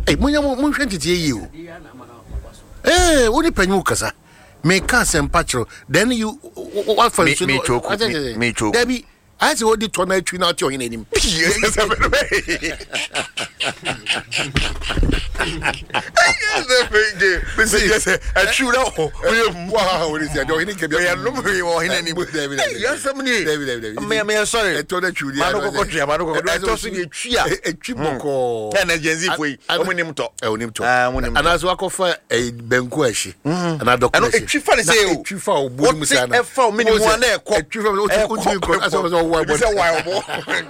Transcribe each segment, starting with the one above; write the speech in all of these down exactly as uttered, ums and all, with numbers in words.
eh munya mo hwentete yi o eh woni panyu kasa me ka sempatro then you what for you me choke me choke Debbie I say what the turn na twi na oti ohin anim yes a true now wow what is that ohin ke be no mo ohin anim yes somni me me sorry e to na twi ma no ko twa ma no ko e to so ni twi a e twi boko na agency foi omonim to e onim to ah onim anaso akofa e benku ashi ana dokuna e twi fa ne say o twi fa o bodi musa na e fa o minimum na e ko e twi fa o twi ko aso so wa bo say why o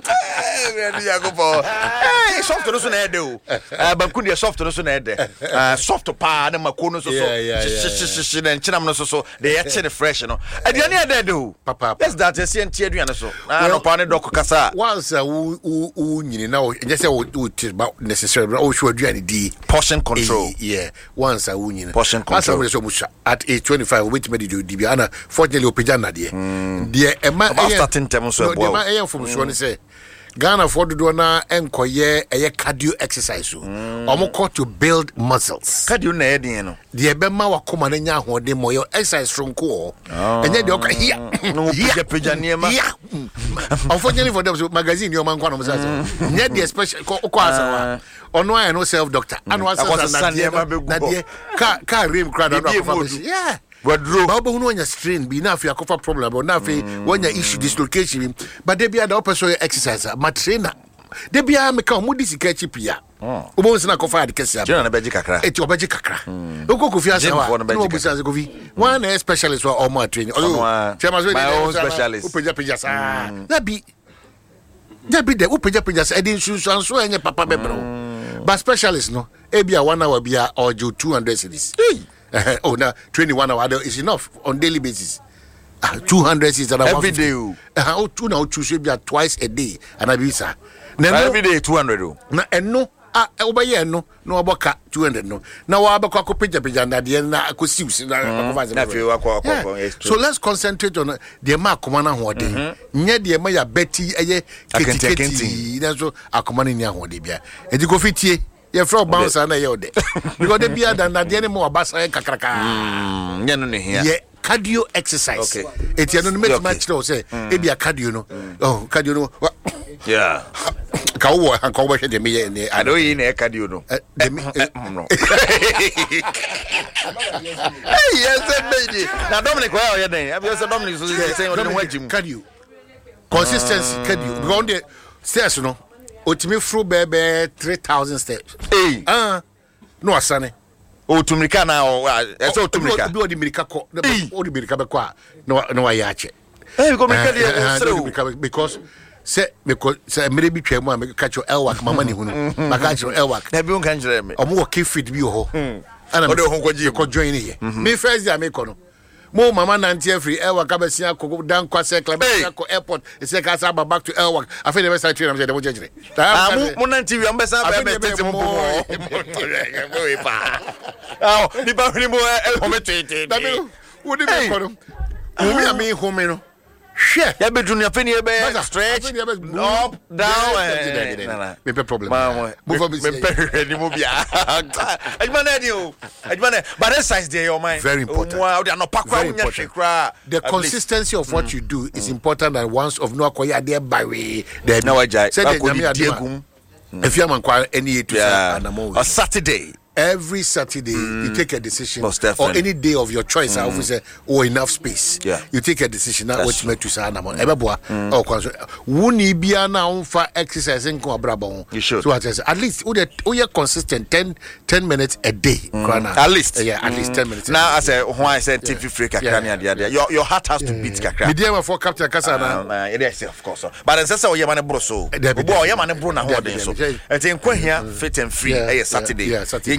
eh ya go for eh soft no so na e de o ah benku de soft no so na e de ah soft pa na mako no so so shi na nchinam no so so de ye che the fresh no aduane e de de o papa yes that e se ntie aduane so ah no pa ne dok kasa once u u nyini na o just say o about necessary o show aduane di portion control yeah once u nyini portion control so musha at age twenty-five we wait me do di bia na fortunately o pija na de de e ma e starting term so e bo de ma e from so ne say Ghana for do na enkoye eye cardio exercise o omo to build muscles cardio na e din no de be ma wakoma na nya ahode mo yo exercise from ko enye de oka here no pija pija niema unfortunately for them so magazine yo man kwa no say nya de special ko asa ono aye no self doctor anu asa na de ka ka rim crowd no akofa yeah Wadro baba hu no nya strain bi na afia kofa problem but na afia wonya issue dislocation but dey bia da person exercise ma trainer dey bia me ka mo disika chipia obo nsina kofa ade kese aba na beji kakra eti obeji kakra okoko fi asa wa no obo sa kofi one a specialist wa all my training oh chema so my own specialist upeja peja sa na bi na bi de upeja peja sa edin susu anso enye papa bebro but specialist no e bia one hour bia ojo two hundred cedis oh now twenty-one hour is enough on daily basis uh, two hundred is every day uh, oh two now two should be twice a day and I be sir every day two hundred oh na eno ah obaye no no oboka two hundred no na wa abakwa ko pija pija na de na akosius na akova na fe wa kwa kwa so let's concentrate on the mark komana hode nye de ma ya beti eye ketiketi na so akomana ni ahode bia edi ko fitie ye from bouncer na ye ode because they be ada na de ne mo abasa kakraka mm nya no ne hia ye cardio exercise okay eti no make match no say e bia cardio no oh cardio no yeah ka wo han ka wo hwe de me ye ne I know you na cardio no no hey yes baby na Dominic why you dey I be say Dominic so say we dey wajim cardio consistency cardio because the stairs no otimi fru bebe three thousand steps eh ah no asane otumrika na o ese otumrika bi odi mirika ko odi mirika be kwa no no wa yache eh because mirika dey because say because say mere bi twam am ka cho elwak mama ni hunu maka cho elwak na bi un kan jere me omo wo kefit bi ho ana me ho kwaji ko join ye me first day am ko no mo mama nanti free elwak abesia ko dan kwase club ko airport e say ka sa back to elwak afi dey say train am say dey mo jejere ah mo nanti wi am be sa be be tete mo mo mo e pa ah ni ba ni mo e ho me tete da me wo di me ko no mo mi am ho me no hwe ya be dunu afeni e be stretch up down me pe problem me pe ni mo bia ajma na ni o ajma na but exercise dey your mind very important wow they are not pakwa nya hwekra the consistency of what you do is important and once of no akoya dey bawe there na wajai say the nyame adegum if you am kwa any to anamo on Saturday every Saturday mm. you take a decision or any day of your choice mm. I always say oh enough space yeah. you take a decision now what meant to say na mo ebeboa oh kwanso woni bia na unfa exercise nko abrabon so at least at least we are consistent ten, ten minutes a day mm. at least yeah at least mm. ten minutes now I say who I said T V free kakra na dia your your heart has to beat kakra media for captain kasa na yes of course but then say we man bro so obo o ye man bro na ho den so enti nkwa hia fit and free eh Saturday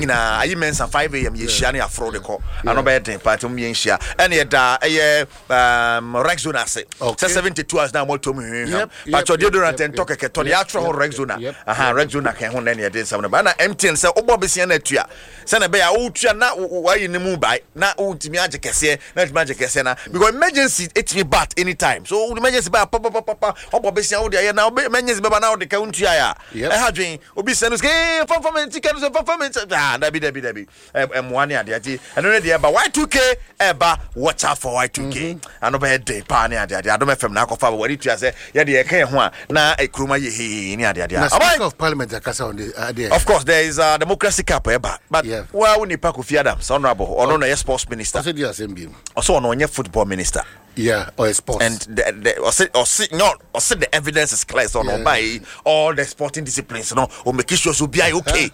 nyina ayi mensa five a m ye hia na afro de ko ano be den party mu ye hia ene ye da eye um Rexona se seventy-two hours na mo to mu hwehwam but deodorant en tokeke to de atro ho Rexona aha Rexona kan ho na ne de nsam na ba na M T N se obo besia na atua se na be ya wo tua na wayi ne mu bai na wo ntimi age kese na ntimi age kese na because emergency etimi bat anytime so emergency ba papa papa obo besia wo de ya na emergency ba na wo de ka untua ya e ha dwen obi se no ke fa fa me ticket so fa fa me ah da bi da bi da bi em one ade ade eno ne de ba Y two K e ba watch out for Y two K ano be de pa ne ade ade adom F M na akofa ba wari tua se ye de ye kan ho a na ekroma ye he ne ade ade Speaker of Parliament akasa on the ade of course there is a democracy cap e ba but yeah. Well, we need Kofi Adams, honorable, or no, sports minister. Also, the assembly. Also, no, football minister. Yeah, or sports. And the, the, or say, or say, no, or say the evidence is clear, so yeah. No, by all the sporting disciplines, no, or make sure to be okay.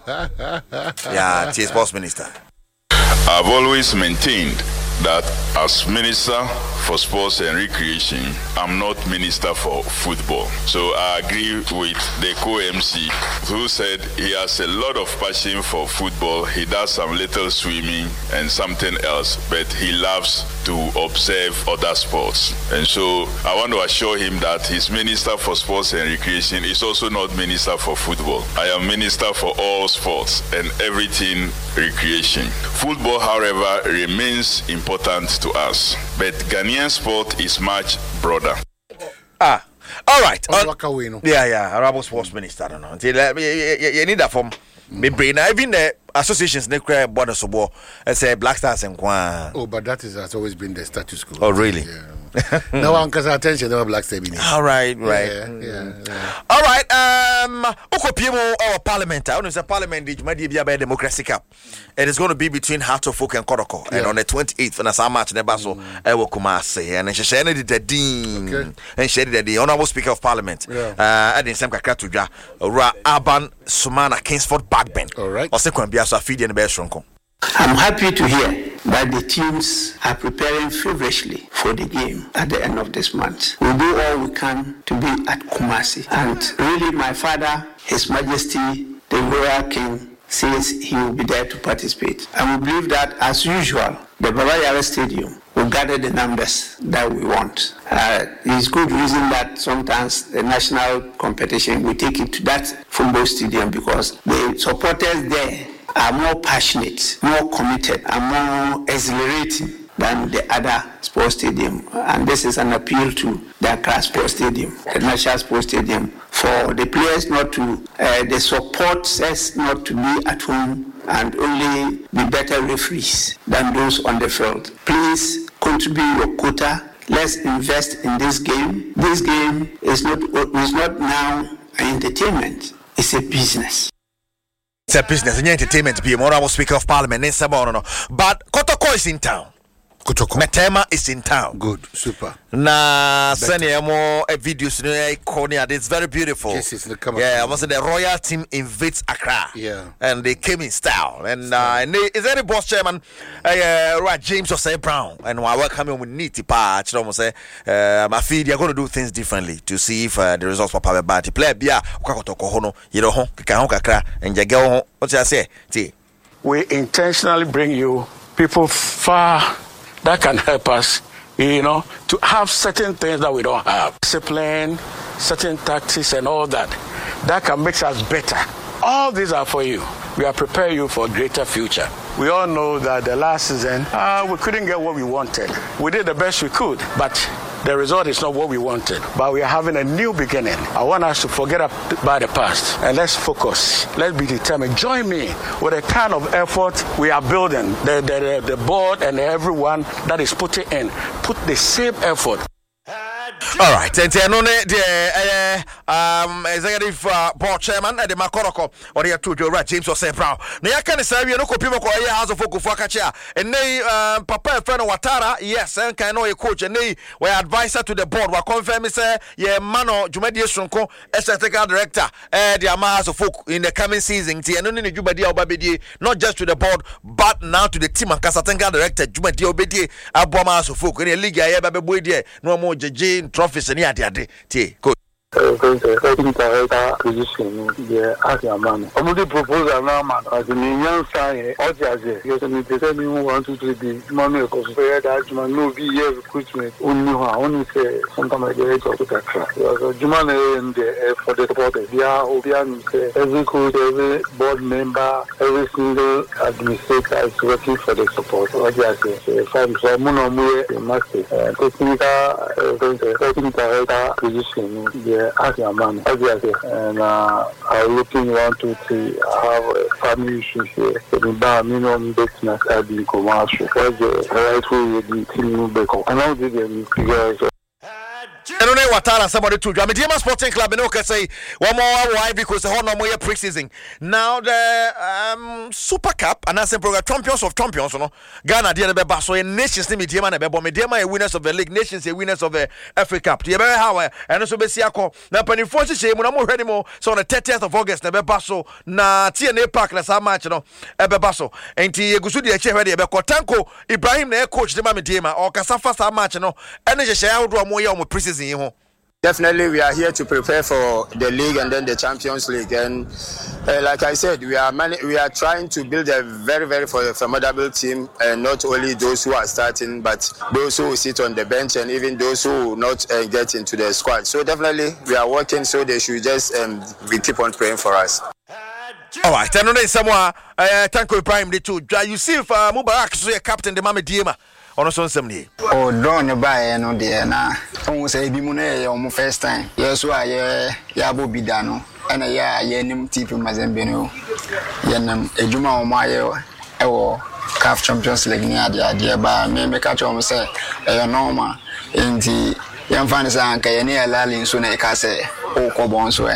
Yeah, it's sports minister. I've always maintained that as Minister for Sports and Recreation, I'm not Minister for Football. So I agree with the co-M C who said he has a lot of passion for football. He does some little swimming and something else, but he loves to observe other sports. And so I want to assure him that his Minister for Sports and Recreation is also not Minister for Football. I am Minister for all sports and everything recreation. Football, however, remains important to us, but Ghanaian sport is much broader. Ah, all right. On, yeah, yeah, Arab sports minister. I don't know. You need that from me brain. Even the associations they create border so and say Black Stars and Kwan. Oh, but that is has always been the status quo. Oh, really? Yeah. No one can attention to Black Stars. All right, right. Yeah, yeah, yeah. All right. Um, Okopimo our parliament. I want to say parliament. The Jumadi Biabe Democracy Cup. It is going to be between Heart of Folk and Koroko, yeah. And on the twenty-eighth, and as I match Nebaso, I will come and she shared the dean and shared the honorable Speaker of Parliament. Yeah. Uh, I didn't say Kakatuja, Ra Aban Sumana Kingsford Backbend. All right. Or second Biasa feed in the best runko. I'm happy to hear that the teams are preparing feverishly for the game at the end of this month. We'll do all we can to be at Kumasi. And really, my father, His Majesty, the Royal King, says he will be there to participate. And we believe that, as usual, the Baba Yara Stadium will gather the numbers that we want. Uh, it's good reason that sometimes the national competition, we take it to that football stadium because the supporters there are more passionate, more committed, and more exhilarating than the other sports stadium. And this is an appeal to the Accra Sports Stadium, the National Sports Stadium, for the players not to, uh, the supporters not to be at home and only be better referees than those on the field. Please contribute your quota. Let's invest in this game. This game is not, is not now an entertainment, it's a business. It's a business, and entertainment. Be a honorable Speaker of Parliament in Samono, but Kotoko is in town. Kotoko. Metema is in town. Good, super. Na send more videos in Konya. It's very beautiful. Yes, yeah, I was the royal team invades Accra. Yeah, and they came in style. And uh, and they, is there a boss chairman, uh, right, James Osei Brown, and while we're coming with Niti Patch, almost say, uh, my feed, you're going to do things differently to see if uh, the results for Power Bati play. Bia, Kakotoko Hono, you know, Kakra, and Jagao. What I say? See, we intentionally bring you people far that can help us, you know, to have certain things that we don't have. Discipline, certain tactics and all that. That can make us better. All these are for you. We are preparing you for a greater future. We all know that the last season, uh, we couldn't get what we wanted. We did the best we could, but the result is not what we wanted. But we are having a new beginning. I want us to forget about the past and let's focus. Let's be determined. Join me with the kind of effort we are building. The, the, the, the board and everyone that is putting in, put the same effort. All right, and the um executive uh, board chairman at the Makoroko or the two right James Osei Brown. Now can say we no copy mo ko house of Oku Fuakacha and they um Papa friend Watara yes and can know a coach and they were advisor to the board. We confirm say yeah mano Jumadi Sonko as technical director eh the house of Oku in the coming season. Ti eno ni Jumadi Obabedi not just to the board but now to the team and technical director Jumadi Obedi Aboma house of Oku in the league ya babe boy there no more J J trophies and yadi ade tie coach. working director position, the Asian man. I'm the proposal now, man. As in young sign, all the because I tell me who want to be money because that man no be here recruitment only only say sometimes I get to the track. So Juman and for the support, they are Obian every coach, every board member, every single administrator is working for the support. What do I say? From so Munomu, the master, technical, working director position, the Asian man. As I say, and I'm looking one, two, three. I have a family issues here. So the bar minimum business I've been commercial. What's the right way the team back? And I'll give them figures. I don't know what time somebody told you. I mean, Diama Sporting Club, and okay, say one more why because the whole no more pre-season. Now the um Super Cup and that's program champions of champions, you know. Ghana did the best so in nations team Diama na bebo. Diama are winners of the league, nations are winners of the F A Cup. Diama how and also be siako. Na pani force say mo na mo ready mo so on the thirtieth of August na beba so na T N A Park na sa match no e beba so. Enti egusu di eche ready e be Kotanko Ibrahim na coach Diama me Diama or kasafa sa match no. Ene je share how do mo ye o pre-season. Definitely, we are here to prepare for the league and then the Champions League. And uh, like I said, we are mani- we are trying to build a very, very formidable team, and not only those who are starting, but those who will sit on the bench and even those who will not uh, get into the squad. So definitely, we are working. So they should just um, we keep on praying for us. All right, I know there's someone. Thank you, Prime. The two. You see, if uh, Mubarak so a captain, the Mama Diema. Ono son semni oh drone buy no de na on say bi mu na ye o first time yes so aye ya bo bida no na ya ye nim T P Mazembe no ye nam ejuma o ma ye e wo C A F Champions League ni ade ade ba me me ka cho mo say e no ma enti yan fan say anka ye ne alali so na e ka say o ko bon so e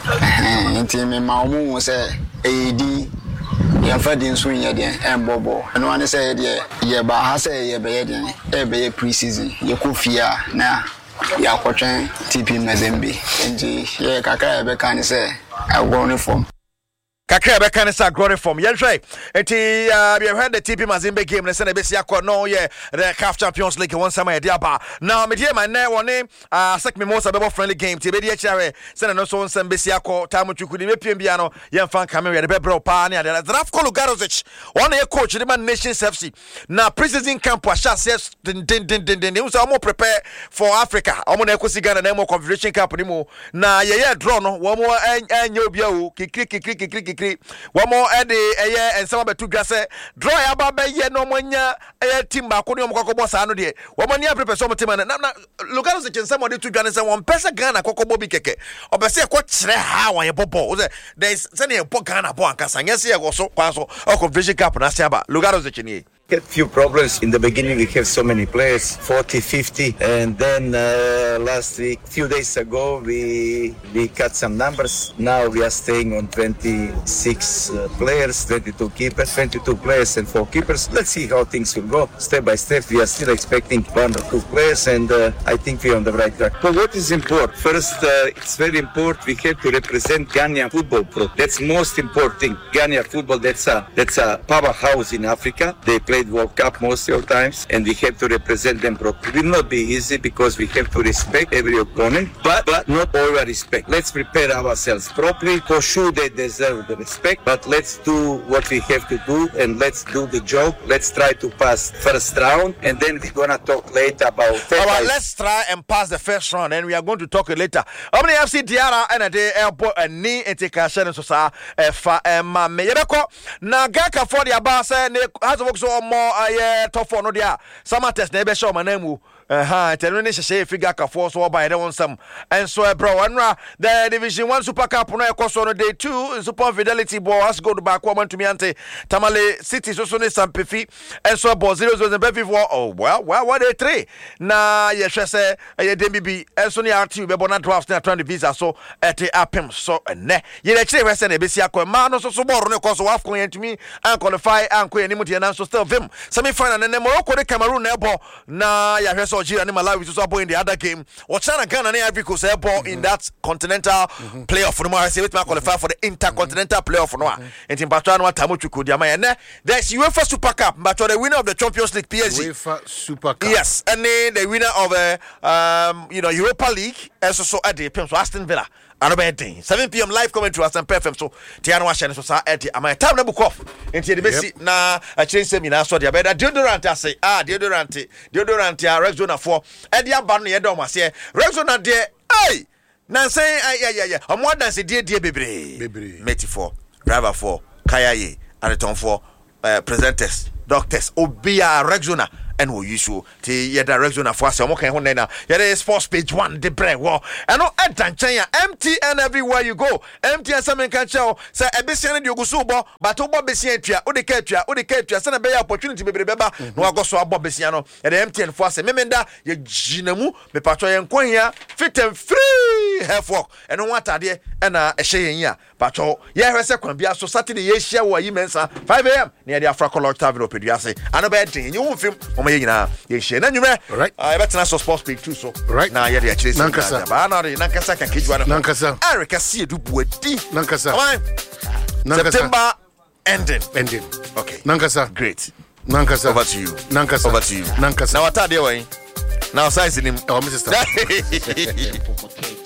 enti me ma o mu say e di ya fadin so nya de en bobo no ane say de ye ba ha say ye be ye de e be ye pre-season ye ko fia na ya kwotwen T P Mazembe nji ye kakra e be kan say agwo uniform kakra be kan say agwo uniform ye hwe enti we heard the T P Mazembe game na say na be sia ko no ye the C A F Champions League one sama ye dia ba now me dia man na woni ah sek me most be friendly game ti be dia chare say na no so nsam be sia ko time twuku ni mepiem bia no ye mfa kan me ye be bro pa na ya Zdravko Lugarovic one ye coach the man Nations F C na pre-season camp wa sha say din din din din din so mo prepare for Africa omo na ekosi Ghana na mo Confederation Cup ni mo na ye ye draw no wo mo anya obia o kikri kikri kikri kikri wo mo e de eye ensama betu dwase draw ya ba be ye no mo nya eye team ba ko ni mo kokko boss anu de wo mo ni prepare so mo team na na Lugarovic ensama de tu dwane se won pesa Ghana kokko bo bi keke obese ko kire ha won ye bobo o say there is say na bo Ghana bo ankasa nya se ye go so kwa so Confederation Cup na se aba Lugarovic ni Had few problems in the beginning. We have so many players, forty, fifty, and then uh, last week, few days ago, we we cut some numbers. Now we are staying on twenty-six uh, players, twenty-two keepers, twenty-two players and four keepers. Let's see how things will go step by step. We are still expecting one or two players, and uh, I think we are on the right track. So what is important? First, uh, it's very important. We have to represent Ghanaian football. Pro. That's most important thing. Ghanaian football. That's a that's a powerhouse in Africa. They play World Cup most of the times, and we have to represent them properly. It will not be easy because we have to respect every opponent, but, but not over respect. Let's prepare ourselves properly. For sure they deserve the respect, but let's do what we have to do and let's do the job. Let's try to pass first round, and then we're gonna talk later about all right, let's try and pass the first round, and we are going to talk later. How many F C Diara and a day airport and knee and take a share so sa fa ma me yebeko na gaka for the abasa ne has work so more aye top four no dia sama test na be show manamu Uh-huh. Tell me say figure ka force or by the some and so bro anra the Division One Super Cup no ekoso no day two Super Fidelity ball has go to back woman to me ante Tamale City so so ne Sampefi and so ball zero zero Befi for oh well well what they three na ye hwe say ye dem bi and so ne R T be bona draft na trying the visa so at apem so ne ye le kire we say na be sia ko ma no so so ball no ekoso wa afcon yent me and qualify and ko enimu de na so still vim semi final na Morocco de Cameroon na ball na ye hwe so Algeria and Malawi to support in the other game. Or China, Ghana, and Ivory Coast airport in that continental mm-hmm. playoff. For the I say, we qualify for the intercontinental mm-hmm. playoff. For now, and in Patrano, Tamuchu Kudiama, and there's UEFA Super Cup, but the winner of the Champions League, P S G. UEFA Super Cup. Yes, and then the winner of a uh, um, you know Europa League, and so so at the so Aston Villa. seven p.m. live commentary as P F M. So Tiano Washan so at my time na book off into the basic na a change seminar. So the better deodorant. I say ah deodorant deodorant ya Rexona for Edia Ban Yedoma say Rexona de hey na say yeah yeah yeah I'm more than say dear dear baby baby meti for driver for Kayaye Ariton for uh, presenters doctors Obia Rexona and we usual the yeda Rexona for us okay ho na yeda sports page one the brand wo and no edanchen M T N everywhere you go M T N some can show say ebesian de oguso bo but obo besian tua o de ka tua o de ka tua say na be opportunity bebre beba no agoso abo besian no e M T N for us memenda ye ginamu me patro ye nkon hia fit and free half work and no atade e na e hye yen a patro ye hwese kwan bia so Saturday ye hia wo yi mensa five a.m. na ye Afra College Tavern Opeduase ano be den you film o ma ye nyina ye hye na nwure right I better na so sports page too so right na ye de akire nankasa ba na de nankasa kan kejua no nankasa Eric see du buadi nankasa nankasa September ending ending okay nankasa great nankasa over to you nankasa over to you nankasa now what are they doing now size him oh my sister